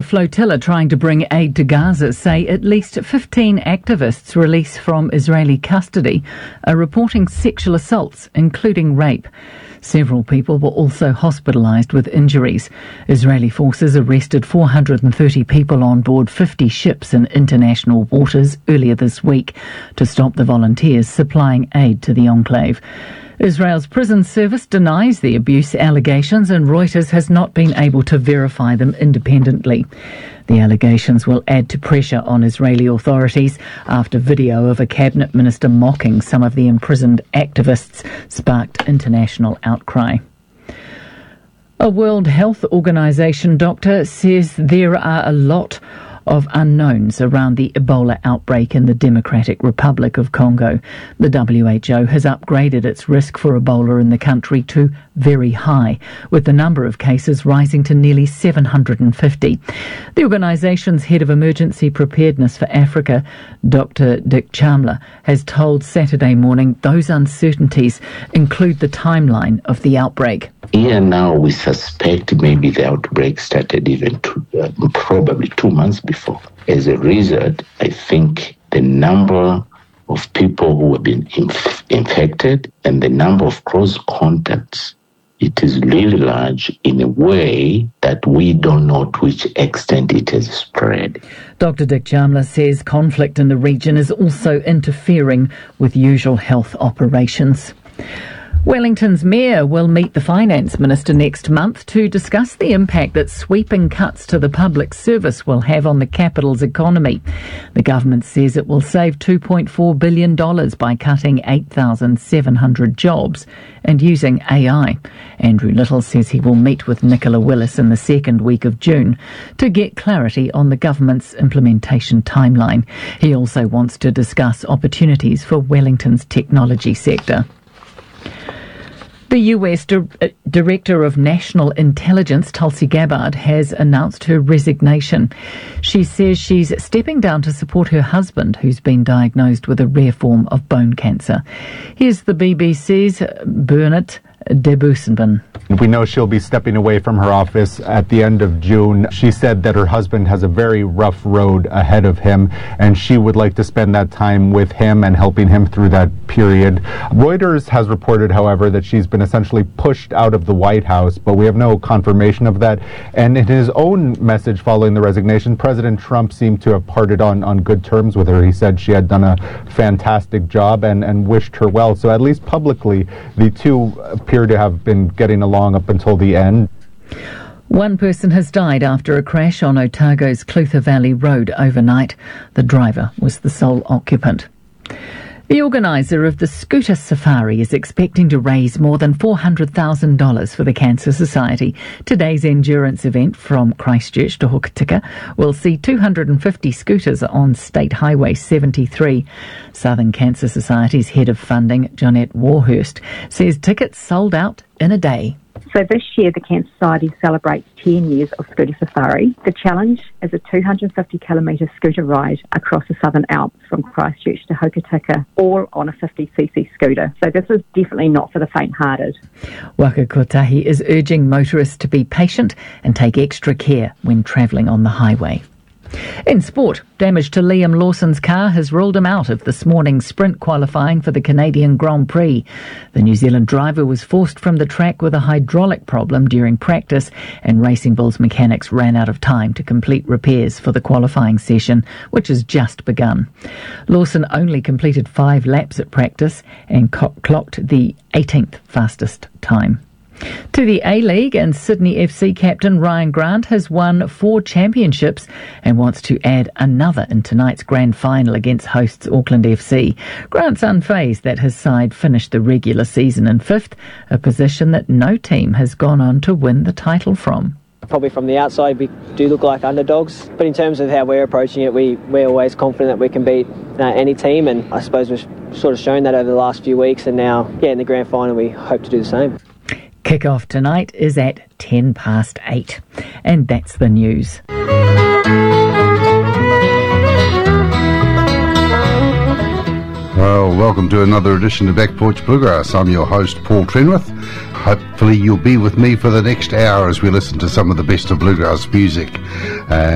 flotilla trying to bring aid to Gaza say at least 15 activists released from Israeli custody are reporting sexual assaults, including rape. Several people were also hospitalised with injuries. Israeli forces arrested 430 people on board 50 ships in international waters earlier this week to stop the volunteers supplying aid to the enclave. Israel's prison service denies the abuse allegations, and Reuters has not been able to verify them independently. The allegations will add to pressure on Israeli authorities after video of a cabinet minister mocking some of the imprisoned activists sparked international outcry. A World Health Organization doctor says there are a lot of unknowns around the Ebola outbreak in the Democratic Republic of Congo. The WHO has upgraded its risk for Ebola in the country to very high, with the number of cases rising to nearly 750. The organisation's head of emergency preparedness for Africa, Dr. Dick Chamla, has told Saturday Morning those uncertainties include the timeline of the outbreak. Here now we suspect maybe the outbreak started even probably 2 months before. As a result, I think the number of people who have been infected and the number of close contacts, it is really large in a way that we don't know to which extent it has spread. Dr. Dick Chamla says conflict in the region is also interfering with usual health operations. Wellington's mayor will meet the finance minister next month to discuss the impact that sweeping cuts to the public service will have on the capital's economy. The government says it will save $2.4 billion by cutting 8,700 jobs and using AI. Andrew Little says he will meet with Nicola Willis in the second week of June to get clarity on the government's implementation timeline. He also wants to discuss opportunities for Wellington's technology sector. The US Director of National Intelligence, Tulsi Gabbard, has announced her resignation. She says she's stepping down to support her husband, who's been diagnosed with a rare form of bone cancer. Here's the BBC's Bernard Debusenban. We know she'll be stepping away from her office at the end of June. She said that her husband has a very rough road ahead of him, and she would like to spend that time with him and helping him through that period. Reuters has reported, however, that she's been essentially pushed out of the White House, but we have no confirmation of that. And in his own message following the resignation, President Trump seemed to have parted on good terms with her. He said she had done a fantastic job and wished her well. So at least publicly, the two appear to have been getting along up until the end. One person has died after a crash on Otago's Clutha Valley Road overnight. The driver was the sole occupant. The organiser of the Scooter Safari is expecting to raise more than $400,000 for the Cancer Society. Today's endurance event from Christchurch to Hokitika will see 250 scooters on State Highway 73. Southern Cancer Society's head of funding, Jonette Warhurst, says tickets sold out in a day. So this year, the Cancer Society celebrates 10 years of Scooter Safari. The challenge is a 250-kilometre scooter ride across the Southern Alps from Christchurch to Hokitika, all on a 50cc scooter. So this is definitely not for the faint-hearted. Waka Kotahi is urging motorists to be patient and take extra care when travelling on the highway. In sport, damage to Liam Lawson's car has ruled him out of this morning's sprint qualifying for the Canadian Grand Prix. The New Zealand driver was forced from the track with a hydraulic problem during practice, and Racing Bull's mechanics ran out of time to complete repairs for the qualifying session, which has just begun. Lawson only completed 5 laps at practice and clocked the 18th fastest time. To the A-League, and Sydney FC captain Ryan Grant has won 4 championships and wants to add another in tonight's grand final against hosts Auckland FC. Grant's unfazed that his side finished the regular season in 5th, a position that no team has gone on to win the title from. Probably from the outside we do look like underdogs, but in terms of how we're approaching it, we're always confident that we can beat any team, and I suppose we've sort of shown that over the last few weeks, and now in the grand final we hope to do the same. Kick-off tonight is at 8:10. And that's the news. Well, welcome to another edition of Back Porch Bluegrass. I'm your host, Paul Trenwith. Hopefully you'll be with me for the next hour as we listen to some of the best of bluegrass music.